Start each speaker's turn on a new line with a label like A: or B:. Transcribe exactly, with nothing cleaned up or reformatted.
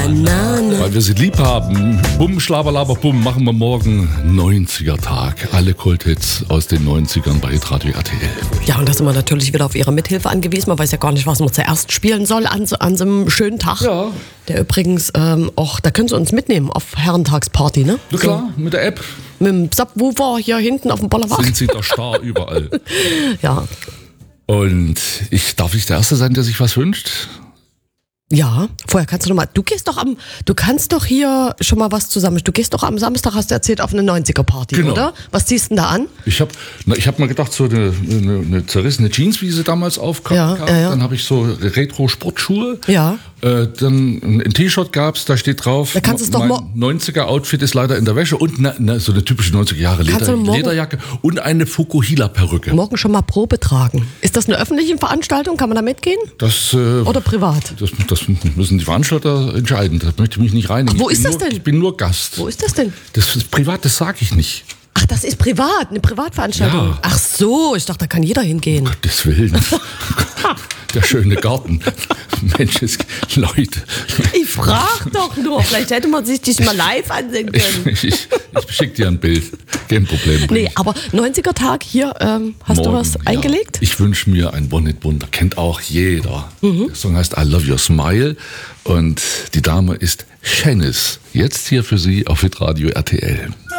A: Banane.
B: Weil wir sie lieb haben. Bumm, Schlabberlaber, bumm, machen wir morgen neunziger-Tag. Alle Kulthits aus den neunzigern bei Radio R T L.
A: Ja, und da sind wir natürlich wieder auf Ihre Mithilfe angewiesen. Man weiß ja gar nicht, was man zuerst spielen soll an so, an so einem schönen Tag.
B: Ja.
A: Der übrigens, ähm, auch, da können Sie uns mitnehmen auf Herrentagsparty, ne?
B: Na klar, mit der App
A: Mit dem Subwoofer hier hinten auf dem Bollerwacht.
B: sind sie der Star überall.
A: Ja.
B: Und ich, darf ich der Erste sein, der sich was wünscht?
A: Ja, vorher kannst du noch mal, du gehst doch am, du kannst doch hier schon mal was zusammen, du gehst doch am Samstag, hast du erzählt, auf eine neunziger-Party,
B: Genau.
A: oder? Was ziehst du denn da an?
B: Ich habe ich hab mal gedacht, so eine, eine, eine zerrissene Jeans, wie sie damals aufkam.
A: Ja, ja, ja.
B: Dann habe ich so Retro-Sportschuhe.
A: Ja.
B: Äh, dann ein T-Shirt gab's, da steht drauf,
A: Da kannst du's doch
B: mein
A: mo-
B: neunziger-Outfit ist leider in der Wäsche und ne, ne, so eine typische neunziger-Jahre-Leder,
A: Kannst du morgen-
B: Lederjacke und eine Fukuhila-Perücke.
A: Morgen schon mal Probe tragen. Ist das eine öffentliche Veranstaltung? Kann man da mitgehen?
B: Das, äh,
A: Oder privat?
B: das, das müssen die Veranstalter entscheiden. Da möchte ich mich nicht reinnehmen.
A: Ach, wo
B: Ich
A: ist
B: bin
A: das
B: nur,
A: denn?
B: Ich bin nur Gast.
A: Wo ist das denn?
B: Das ist privat, das sage ich nicht.
A: Ach, das ist privat, eine Privatveranstaltung.
B: Ja.
A: Ach so, ich dachte, da kann jeder hingehen.
B: Gottes Willen. Der schöne Garten. Mensch, es- Leute.
A: Ich frag doch nur, vielleicht hätte man sich dich mal live ansehen können.
B: Ich, ich, ich schicke dir ein Bild. Kein Problem.
A: Nee, aber neunziger-Tag hier, ähm, hast
B: Morgen,
A: du was
B: ja.
A: eingelegt?
B: Ich wünsche mir ein One-Hit-Wonder. Kennt auch jeder.
A: Mhm.
B: Der Song heißt I Love Your Smile. Und die Dame ist Shanice. Jetzt hier für Sie auf Hitradio R T L.